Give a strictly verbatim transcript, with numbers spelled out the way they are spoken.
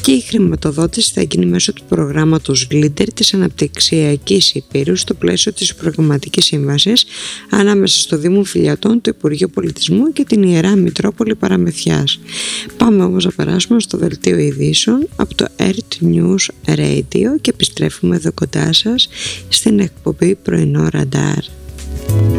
και η χρηματοδότηση θα γίνει μέσω του προγράμματος Leader της Αναπτυξιακής Υπήρου στο πλαίσιο της Προγραμματικής Σύμβασης ανάμεσα στο Δήμο Φιλιατών, το Υπουργείο Πολιτισμού και την Ιερά Μητρόπολη Παραμεθιάς. Πάμε όμως να περάσουμε στο δελτίο ειδήσεων από το Earth News Radio και επιστρέφουμε εδώ κοντά σας στην εκπομπή Πρωινό Ραντάρ.